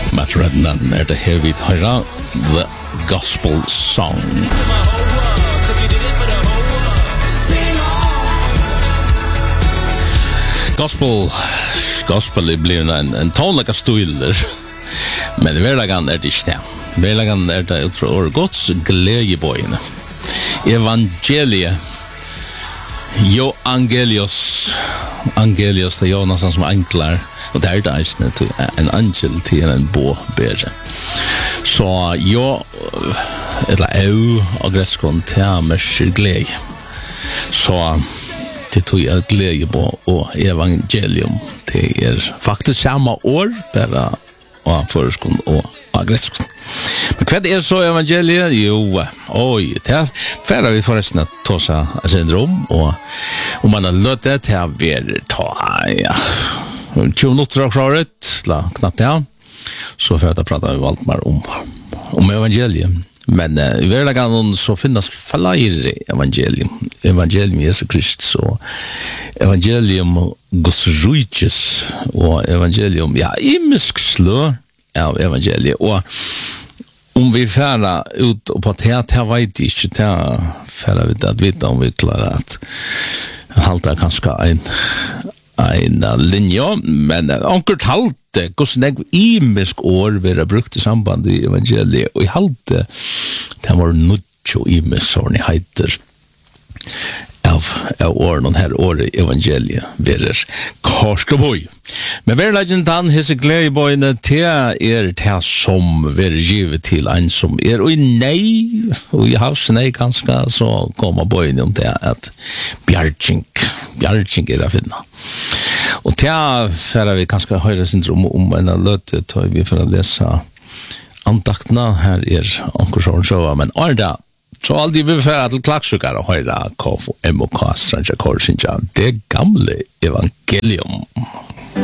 Matt Redman the heavy høyra The Gospel Song. Gospel blir en tonlika stoiler. Men verdagan det ikke det. Verdagan det ut fra Guds gledjebøyene. Evangeliet. Jo Angelios det er jo nesten som enklar. Og det det eisne til en angel til en båbere. Så jo, eller au og gresskron til merker glede. Så det tog jeg glede på og evangelium. Det er faktisk samme år, bare og foreskon og gresskron. Men hva er så evangeliet? Jo, det er færre vi forresten at ta seg syndrom, og om man har løtt det til å være ja. 20 minutter av klaret, knappt ja, så for at jeg prater vi alt mer om evangeliet. Men i hverdagen så finnes flere evangelium. Evangelium Jesu Kristus og evangelium Guds rikes og evangelium, ja, imisk slå av evangeliet. Og om vi færer ut på det, vet jeg ikke, det færer vi at vite om vi klarer at halte kanskje en linje, men onkert halte, hvordan jeg imisk år vi har brukt i samband i evangeliet, og jeg halte det var nødt og imisk sånn i heiter av åren her året evangeliet verer korskaboi. Men verleggen han hese gledebøyene til det som verer givet til en som og i nei, og i havs nei kanskje, så kommer bøyene om det at bjarging å finne. Og til færre vi kanskje høyre syndrom om en løte, tar vi for å lese andaktene, her ankersåren så, men da, så alltid vi får til klaksukere høyre KFM og K. Strandja Korsinja, det gamle evangelium.